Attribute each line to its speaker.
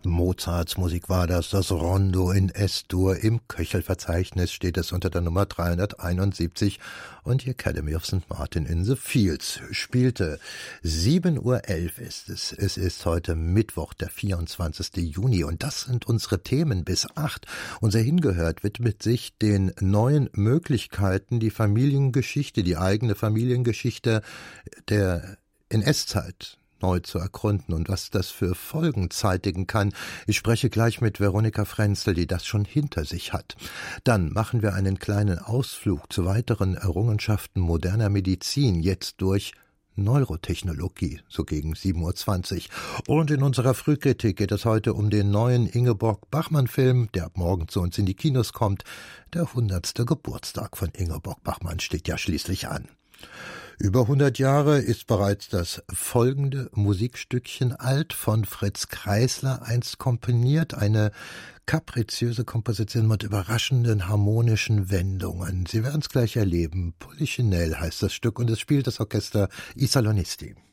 Speaker 1: Mozarts Musik war das Rondo in S-Dur. Im Köchelverzeichnis steht es unter der Nummer 371 und die Academy of St. Martin in the Fields spielte. 7:11 Uhr ist es. Es ist heute Mittwoch, der 24. Juni und das sind unsere Themen bis 8. Unser Hingehört widmet sich den neuen Möglichkeiten, die Familiengeschichte, die eigene Familiengeschichte der NS-Zeit neu zu ergründen und was das für Folgen zeitigen kann. Ich spreche gleich mit Veronika Frenzel, die das schon hinter sich hat. Dann machen wir einen kleinen Ausflug zu weiteren Errungenschaften moderner Medizin, jetzt durch Neurotechnologie, so gegen 7:20 Uhr. Und in unserer Frühkritik geht es heute um den neuen Ingeborg Bachmann-Film, der ab morgen zu uns in die Kinos kommt. Der 100. Geburtstag von Ingeborg Bachmann steht ja schließlich an. Über 100 Jahre ist bereits das folgende Musikstückchen alt, von Fritz Kreisler einst komponiert, eine kapriziöse Komposition mit überraschenden harmonischen Wendungen. Sie werden es gleich erleben. Polichinelle heißt das Stück und es spielt das Orchester I Salonisti.